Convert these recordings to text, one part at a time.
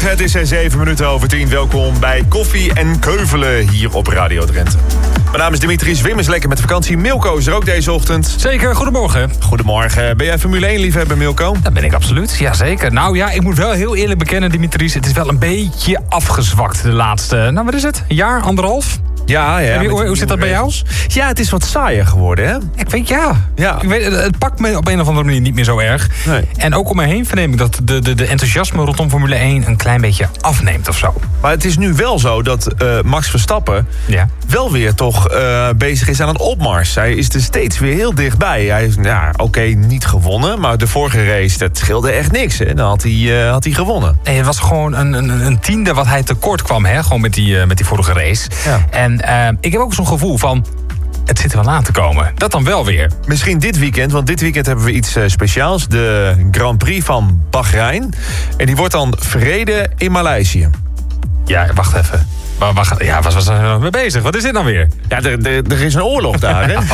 Goedemorgen, het is 7 minuten over 10. Welkom bij Koffie en Keuvelen hier op Radio Drenthe. Mijn naam is Dimitri Zwim, is lekker met vakantie. Milko is er ook deze ochtend. Zeker, goedemorgen. Goedemorgen. Ben jij Formule 1 liefhebber, Milko? Dat ben ik absoluut, jazeker. Nou ja, ik moet wel heel eerlijk bekennen, Dimitri, het is wel een beetje afgezwakt de laatste, wat is het? Een jaar, anderhalf? Ja. Hoe zit dat bij jou? Ja, het is wat saaier geworden, hè? Ik weet, ja. Ik weet, het pakt me op een of andere manier niet meer zo erg. Nee. En ook om me heen verneem ik dat de enthousiasme rondom Formule 1 een klein beetje afneemt of zo. Maar het is nu wel zo dat Max Verstappen wel weer toch bezig is aan een opmars. Hij is er steeds weer heel dichtbij. Hij is, niet gewonnen, maar de vorige race, dat scheelde echt niks. Hè? Dan had hij gewonnen. Nee, het was gewoon een tiende wat hij tekort kwam, hè? Gewoon met die vorige race. Ja. En ik heb ook zo'n gevoel van, het zit er wel aan te komen. Dat dan wel weer. Misschien dit weekend, want dit weekend hebben we iets speciaals. De Grand Prix van Bahrein. En die wordt dan verreden in Maleisië. Ja, wacht even. Waar zijn we mee bezig? Wat is dit nou weer? Ja, er is een oorlog daar, hè?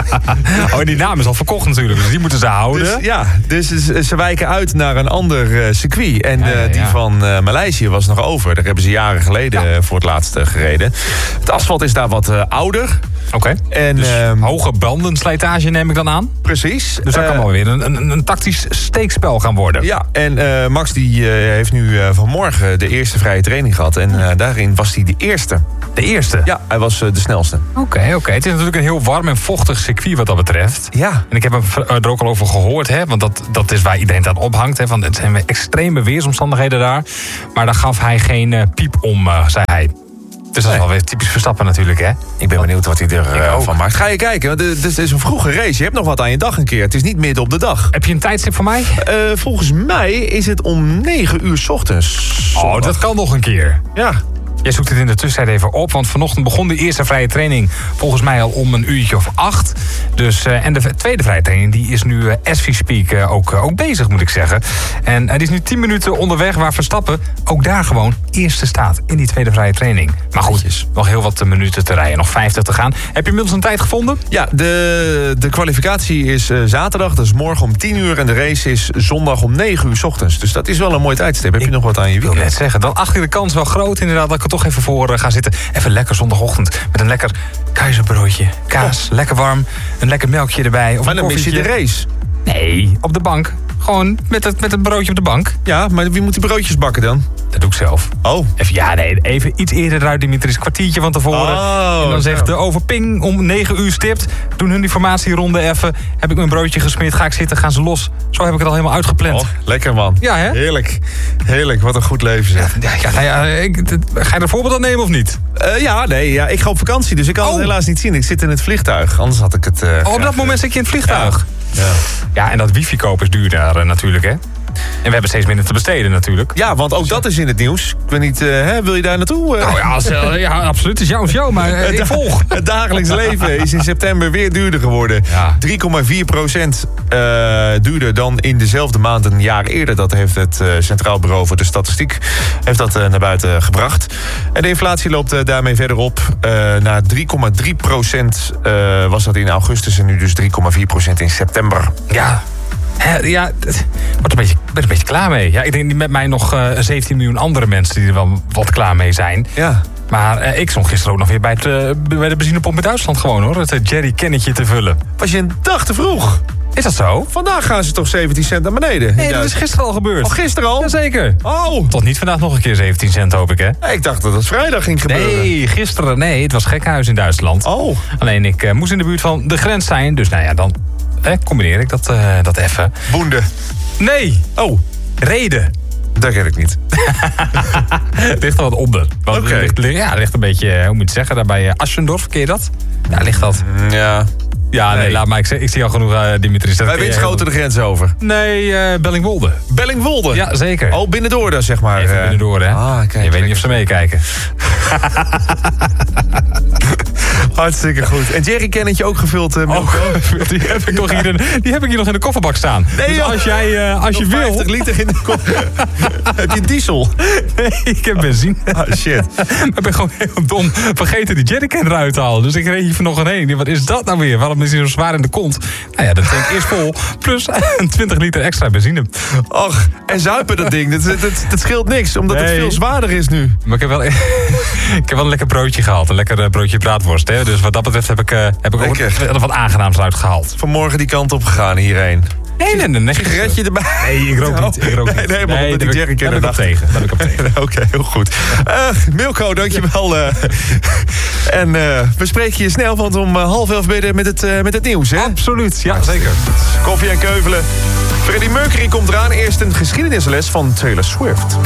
Oh, die naam is al verkocht natuurlijk, dus die moeten ze houden. Dus ze wijken uit naar een ander circuit. En die van Maleisië was nog over. Daar hebben ze jaren geleden voor het laatst gereden. Het asfalt is daar wat ouder. Oké. Dus hoge bandenslijtage neem ik dan aan? Precies. Dus dat kan wel weer een tactisch steekspel gaan worden. Ja, en Max die heeft nu vanmorgen de eerste vrije training gehad. En daarin was hij de eerste. De eerste? Ja, hij was de snelste. Oké. Het is natuurlijk een heel warm en vochtig circuit wat dat betreft. Ja. En ik heb er ook al over gehoord, hè, want dat is waar iedereen het aan ophangt. Hè, want het zijn extreme weersomstandigheden daar. Maar daar gaf hij geen piep om, zei hij. Dus dat is wel weer typisch Verstappen natuurlijk, hè? Ik ben benieuwd wat hij ervan maakt. Ga je kijken, want het is een vroege race. Je hebt nog wat aan je dag een keer. Het is niet midden op de dag. Heb je een tijdstip voor mij? Volgens mij is het om 9 uur 's ochtends. Oh, dat kan nog een keer. Ja. Jij zoekt het in de tussentijd even op, want vanochtend begon de eerste vrije training volgens mij al om 8:00. Dus, en de tweede vrije training die is nu as we speak ook bezig, moet ik zeggen. En die is nu 10 minuten onderweg waar Verstappen ook daar gewoon eerste staat in die tweede vrije training. Maar goed, nog heel wat minuten te rijden, nog 50 te gaan. Heb je inmiddels een tijd gevonden? Ja, de kwalificatie is zaterdag, dat is morgen om 10 uur. En de race is zondag om 9 uur 's ochtends. Dus dat is wel een mooi tijdstip. Heb je nog wat aan je weekend? Ik wil net zeggen, dan acht je de kans wel groot inderdaad dat ik er toch even voor ga zitten. Even lekker zondagochtend met een lekker keizerbroodje, kaas, lekker warm, een lekker melkje erbij. Of maar dan mis je de race. Nee, op de bank. Gewoon met het broodje op de bank. Ja, maar wie moet die broodjes bakken dan? Dat doe ik zelf. Oh. Even iets eerder eruit, Dimitri, een kwartiertje van tevoren. Oh, en dan zegt de overping om 9 uur stipt. Doen hun die formatieronde even. Heb ik mijn broodje gesmeerd, ga ik zitten, gaan ze los. Zo heb ik het al helemaal uitgepland. Oh, lekker man. Ja, hè? Heerlijk, wat een goed leven zeg. Ga je er een voorbeeld aan nemen of niet? Ik ga op vakantie, dus ik kan het helaas niet zien. Ik zit in het vliegtuig, anders had ik het... op dat moment zit je in het vliegtuig? Ja, en dat wifi kopen is duur daar natuurlijk, hè? En we hebben steeds minder te besteden natuurlijk. Ja, want ook dat is in het nieuws. Ik weet niet, wil je daar naartoe? Absoluut. Het is jouw show, maar ik volg. Het dagelijks leven is in september weer duurder geworden. Ja. 3,4% duurder dan in dezelfde maand een jaar eerder. Dat heeft het Centraal Bureau voor de Statistiek naar buiten gebracht. En de inflatie loopt daarmee verder op. Naar 3,3% was dat in augustus en nu dus 3,4% in september. Ja. Ja, wordt een beetje klaar mee. Ja, ik denk met mij nog 17 miljoen andere mensen die er wel wat klaar mee zijn. Ja. Maar ik stond gisteren ook nog weer bij de benzinepomp in Duitsland gewoon, hoor. Het jerrycannetje te vullen. Was je een dag te vroeg? Is dat zo? Vandaag gaan ze toch 17 cent naar beneden? Nee, dat is gisteren al gebeurd. Oh, gisteren al? Jazeker. Oh. Tot niet vandaag nog een keer 17 cent, hoop ik, hè? Ik dacht dat het vrijdag ging gebeuren. Nee, gisteren. Nee, het was gekhuis in Duitsland. Oh. Alleen, ik moest in de buurt van de grens zijn. Dus dan combineer ik dat even. Boende. Nee. Oh. Reden. Dat ken ik niet. Het ligt er wat onder. Oké. Het ligt een beetje, hoe moet je het zeggen, daar bij Aschendorf, ken je dat? Daar ligt dat. Ja. Ja, nee, laat maar. Ik zie al genoeg, Dimitri. Wij Winschoten de grens over. Nee, Bellingwolde. Bellingwolde? Ja, zeker. Oh, binnendoor dan, zeg maar. Even binnendoor, hè? Kijk, je weet niet of ze meekijken. Hartstikke goed. En jerrycannetje ook gevuld, Milko? Die heb ik hier nog in de kofferbak staan. Nee, dus als je wil... 50 liter in de koffer. Heb je diesel? Nee, ik heb benzine. Ah, shit. Maar ik ben gewoon heel dom vergeten die jerrycan eruit te halen. Dus ik reed hier vanochtend heen. Wat is dat nou weer? Waarom is hij zo zwaar in de kont? Nou ja, dat tank eerst vol. Plus 20 liter extra benzine. Och, en zuipen dat ding. Dat scheelt niks, omdat het veel zwaarder is nu. Maar ik heb wel een lekker broodje gehaald. Een lekker broodje braadworst. Hè? Dus wat dat betreft heb ik ook wat aangenaams uitgehaald. Vanmorgen die kant op gegaan hierheen. Nee. Sigaretje erbij? Nee, ik rook niet. Nee, maar omdat die jerrycan er tegen. Dat heb ik op tegen. Oké, heel goed. Milko, dankjewel. En we spreken je snel, want om 10:30 ben je met het nieuws, hè? Absoluut, ja, zeker. Koffie en keuvelen. Freddie Mercury komt eraan. Eerst een geschiedenisles van Taylor Swift.